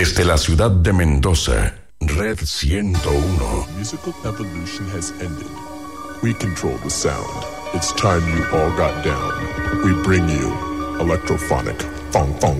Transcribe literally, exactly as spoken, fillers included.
Desde la ciudad de Mendoza, Red ciento uno. Musical evolution has ended. We control the sound. It's time you all got down. We bring you electrophonic funk funk.